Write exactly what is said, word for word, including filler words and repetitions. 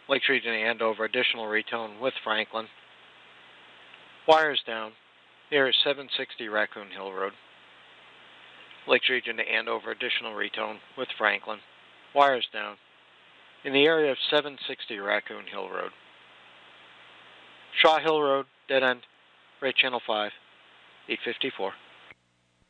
Lakes Region to Andover, additional retone with Franklin. Wires down. Here is seven sixty Raccoon Hill Road. Lakes Region to Andover, additional retone with Franklin. Wires down. In the area of seven sixty Raccoon Hill Road. Shaw Hill Road, dead end, rate channel five, eight fifty-four.